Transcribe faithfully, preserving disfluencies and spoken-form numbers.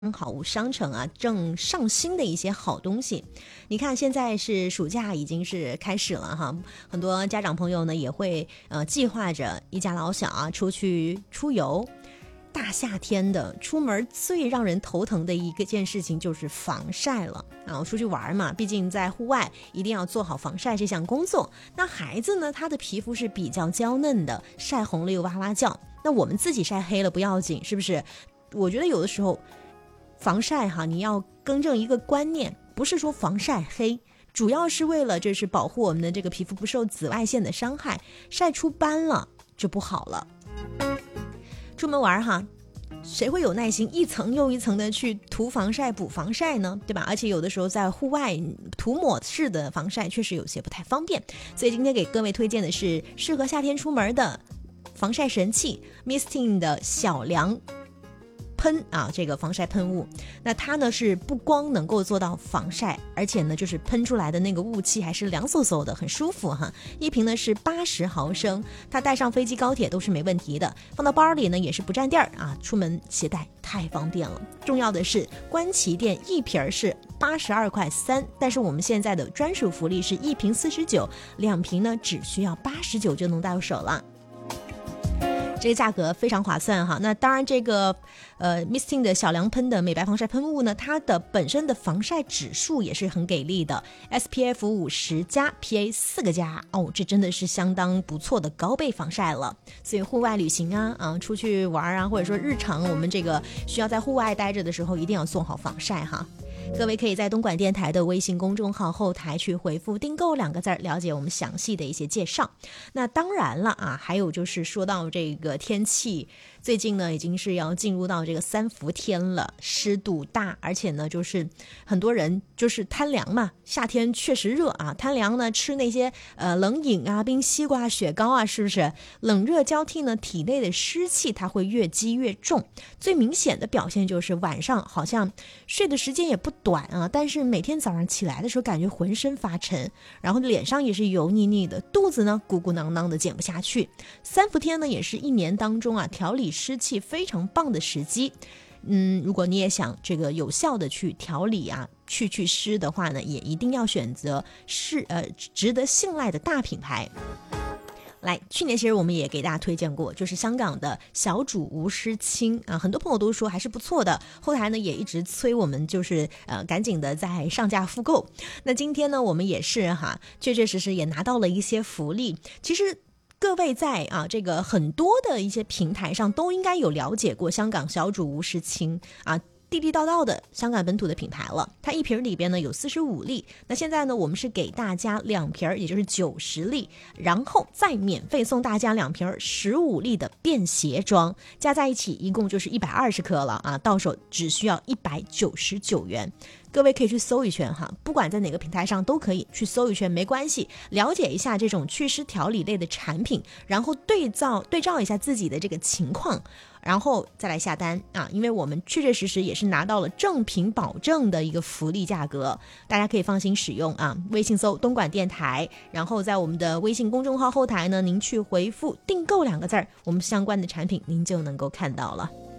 好物商城啊，正上新的一些好东西。你看现在是暑假已经是开始了哈，很多家长朋友呢也会呃计划着一家老小啊出去出游。大夏天的出门最让人头疼的一个件事情就是防晒了啊！我出去玩嘛，毕竟在户外一定要做好防晒这项工作。那孩子呢，他的皮肤是比较娇嫩的，晒红了又哇哇叫。那我们自己晒黑了不要紧，是不是？我觉得有的时候防晒哈，你要更正一个观念，不是说防晒黑，主要是为了就是保护我们的这个皮肤不受紫外线的伤害，晒出斑了就不好了。出门玩哈，谁会有耐心一层又一层的去涂防晒补防晒呢，对吧？而且有的时候在户外涂抹式的防晒确实有些不太方便，所以今天给各位推荐的是适合夏天出门的防晒神器 Misting 的小凉喷啊，这个防晒喷雾，那它呢是不光能够做到防晒，而且呢就是喷出来的那个雾气还是凉飕飕的，很舒服哈。一瓶呢是八十毫升，它带上飞机高铁都是没问题的，放到包里呢也是不占地儿啊，出门携带太方便了。重要的是官旗店一瓶是八十二块三，但是我们现在的专属福利是一瓶四十九，两瓶呢只需要八十九就能到手了。这个价格非常划算哈。那当然这个呃 Misting 的小凉喷的美白防晒喷雾呢，它的本身的防晒指数也是很给力的， S P F 五十 加 P A 四个加哦，这真的是相当不错的高倍防晒了。所以户外旅行啊啊出去玩啊，或者说日常我们这个需要在户外待着的时候，一定要做好防晒哈。各位可以在东莞电台的微信公众号后台去回复订购两个字，了解我们详细的一些介绍。那当然了啊，还有就是说到这个天气，最近呢已经是要进入到这个三伏天了，湿度大，而且呢就是很多人就是贪凉嘛，夏天确实热啊，贪凉呢吃那些呃冷饮啊、冰西瓜、雪糕啊，是不是？冷热交替呢，体内的湿气它会越积越重，最明显的表现就是晚上好像睡的时间也不短啊，但是每天早上起来的时候感觉浑身发沉，然后脸上也是油腻腻的，肚子呢鼓鼓囊囊的减不下去。三伏天呢也是一年当中啊调理湿气非常棒的时机。嗯，如果你也想这个有效的去调理啊去去湿的话呢，也一定要选择是呃值得信赖的大品牌。来，去年其实我们也给大家推荐过，就是香港的小主无湿清啊，很多朋友都说还是不错的，后台呢也一直催我们就是呃赶紧的在上架复购。那今天呢我们也是哈，确确实实也拿到了一些福利。其实各位在啊这个很多的一些平台上都应该有了解过香港小主无湿清啊，地地道道的香港本土的品牌了，它一瓶里边呢有四十五粒，那现在呢我们是给大家两瓶，也就是九十粒，然后再免费送大家两瓶十五粒的便携装，加在一起一共就是一百二十克了啊，到手只需要一百九十九元。各位可以去搜一圈哈，不管在哪个平台上都可以去搜一圈，没关系，了解一下这种祛湿调理类的产品，然后对照对照一下自己的这个情况，然后再来下单啊！因为我们确确实实也是拿到了正品保证的一个福利价格，大家可以放心使用啊！微信搜东莞电台，然后在我们的微信公众号后台呢，您去回复订购两个字儿，我们相关的产品您就能够看到了。